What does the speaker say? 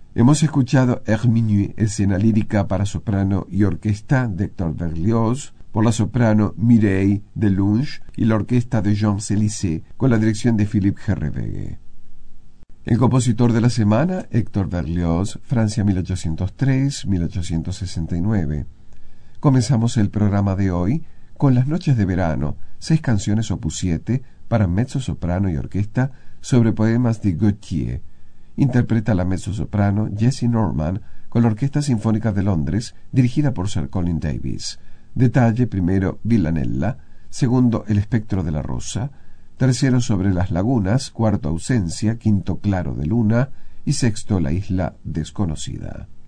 Hemos escuchado Air Minuit, escena lírica para soprano y orquesta de Hector Berlioz, por la soprano Mireille Delunge y la orquesta de Jean Célisée, con la dirección de Philippe Herreweghe. El compositor de la semana, Hector Berlioz, Francia 1803-1869. Comenzamos el programa de hoy con Las noches de verano, 6 canciones opus 7 para mezzo-soprano y orquesta sobre poemas de Gautier. Interpreta la mezzo-soprano Jessie Norman con la Orquesta Sinfónica de Londres, dirigida por Sir Colin Davis. Detalle: primero, Villanella; segundo, El espectro de la rosa; tercero, Sobre las lagunas; cuarto, Ausencia; quinto, Claro de luna; y sexto, La isla desconocida.